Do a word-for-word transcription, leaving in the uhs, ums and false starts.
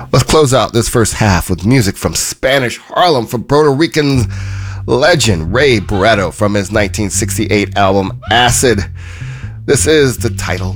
Let's close out this first half with music from Spanish Harlem from Puerto Rican legend Ray Barretto from his nineteen sixty-eight album Acid. This is the title